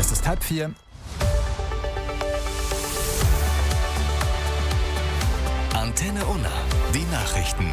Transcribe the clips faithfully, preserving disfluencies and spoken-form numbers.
Es ist halb vier. Antenne Unna, die Nachrichten.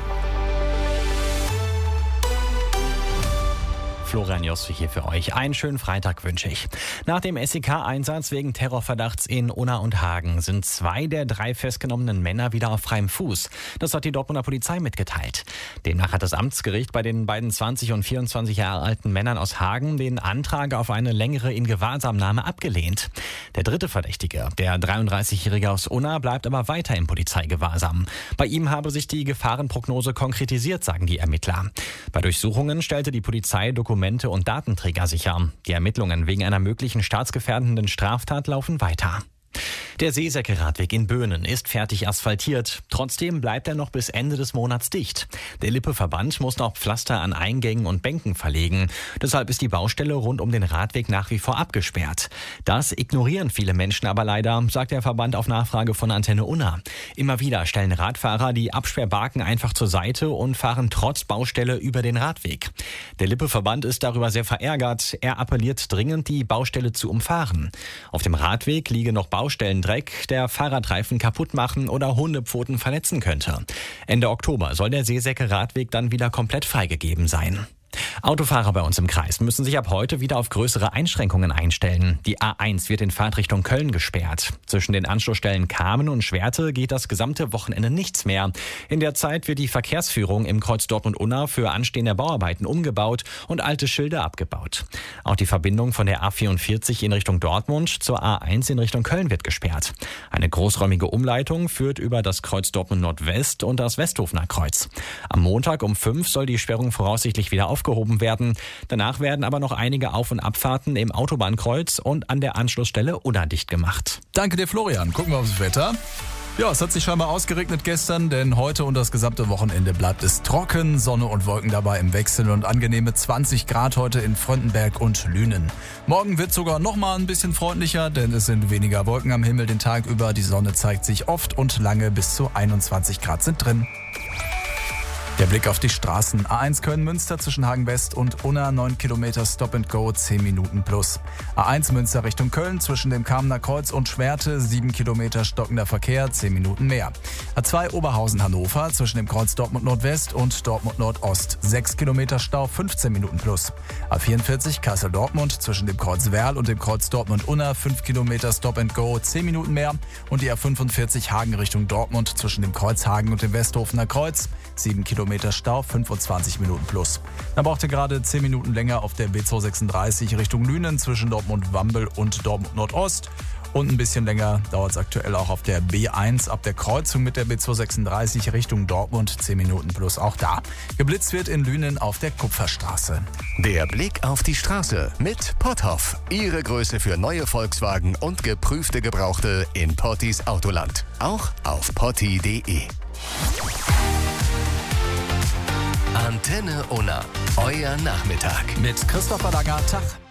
Florian Jossi hier für euch. Einen schönen Freitag wünsche ich. Nach dem S E K-Einsatz wegen Terrorverdachts in Unna und Hagen sind zwei der drei festgenommenen Männer wieder auf freiem Fuß. Das hat die Dortmunder Polizei mitgeteilt. Demnach hat das Amtsgericht bei den beiden zwanzig und vierundzwanzig Jahre alten Männern aus Hagen den Antrag auf eine längere Ingewahrsamnahme abgelehnt. Der dritte Verdächtige, der dreiunddreißigjährige aus Unna, bleibt aber weiter im Polizeigewahrsam. Bei ihm habe sich die Gefahrenprognose konkretisiert, sagen die Ermittler. Bei Durchsuchungen stellte die Polizei Dokumente und Datenträger sicher. Die Ermittlungen wegen einer möglichen staatsgefährdenden Straftat laufen weiter. Der Seesäcke-Radweg in Böhnen ist fertig asphaltiert. Trotzdem bleibt er noch bis Ende des Monats dicht. Der Lippe-Verband muss noch Pflaster an Eingängen und Bänken verlegen. Deshalb ist die Baustelle rund um den Radweg nach wie vor abgesperrt. Das ignorieren viele Menschen aber leider, sagt der Verband auf Nachfrage von Antenne Unna. Immer wieder stellen Radfahrer die Absperrbarken einfach zur Seite und fahren trotz Baustelle über den Radweg. Der Lippe-Verband ist darüber sehr verärgert. Er appelliert dringend, die Baustelle zu umfahren. Auf dem Radweg liege noch Baustellendreck, der Fahrradreifen kaputt machen oder Hundepfoten verletzen könnte. Ende Oktober soll der Seesäcke-Radweg dann wieder komplett freigegeben sein. Autofahrer bei uns im Kreis müssen sich ab heute wieder auf größere Einschränkungen einstellen. Die A eins wird in Fahrtrichtung Köln gesperrt. Zwischen den Anschlussstellen Kamen und Schwerte geht das gesamte Wochenende nichts mehr. In der Zeit wird die Verkehrsführung im Kreuz Dortmund-Unna für anstehende Bauarbeiten umgebaut und alte Schilder abgebaut. Auch die Verbindung von der A vierundvierzig in Richtung Dortmund zur A eins in Richtung Köln wird gesperrt. Eine großräumige Umleitung führt über das Kreuz Dortmund-Nordwest und das Westhofener Kreuz. Am Montag um fünf soll die Sperrung voraussichtlich wieder aufgehoben werden. Danach werden aber noch einige Auf- und Abfahrten im Autobahnkreuz und an der Anschlussstelle Unna dicht gemacht. Danke dir, Florian. Gucken wir aufs Wetter. Ja, es hat sich scheinbar ausgeregnet gestern, denn heute und das gesamte Wochenende bleibt es trocken, Sonne und Wolken dabei im Wechsel und angenehme zwanzig Grad heute in Fröndenberg und Lünen. Morgen wird sogar noch mal ein bisschen freundlicher, denn es sind weniger Wolken am Himmel den Tag über. Die Sonne zeigt sich oft und lange, bis zu einundzwanzig Grad sind drin. Der Blick auf die Straßen. A eins Köln-Münster zwischen Hagen West und Unna, neun Kilometer Stop and Go, zehn Minuten plus. A eins Münster Richtung Köln zwischen dem Kamener Kreuz und Schwerte, sieben Kilometer stockender Verkehr, zehn Minuten mehr. A zwei Oberhausen-Hannover zwischen dem Kreuz Dortmund Nordwest und Dortmund Nordost, sechs Kilometer Stau, fünfzehn Minuten plus. A vierundvierzig Kassel-Dortmund zwischen dem Kreuz Werl und dem Kreuz Dortmund-Unna, fünf Kilometer Stop and Go, zehn Minuten mehr. Und die A fünfundvierzig Hagen Richtung Dortmund zwischen dem Kreuz Hagen und dem Westhofener Kreuz, sieben Kilometer Stau, fünfundzwanzig Minuten plus. Dann braucht ihr gerade zehn Minuten länger auf der B zweihundertsechsunddreißig Richtung Lünen zwischen Dortmund-Wambel und Dortmund Nordost. Und ein bisschen länger dauert es aktuell auch auf der B eins ab der Kreuzung mit der B zweihundertsechsunddreißig Richtung Dortmund, zehn Minuten plus auch da. Geblitzt wird in Lünen auf der Kupferstraße. Der Blick auf die Straße mit Potthoff. Ihre Größe für neue Volkswagen und geprüfte Gebrauchte in Pottis Autoland. Auch auf potti punkt de. Antenne Unna. Euer Nachmittag. Mit Christopher Lagarde. Tag.